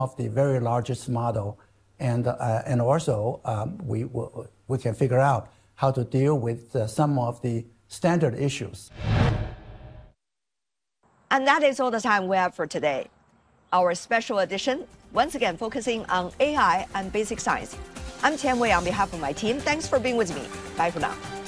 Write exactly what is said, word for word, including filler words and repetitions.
of the very largest model, and uh, and also um, we we can figure out how to deal with uh, some of the standard issues. And that is all the time we have for today. Our special edition, once again focusing on A I and basic science. I'm Tian Wei on behalf of my team. Thanks for being with me. Bye for now.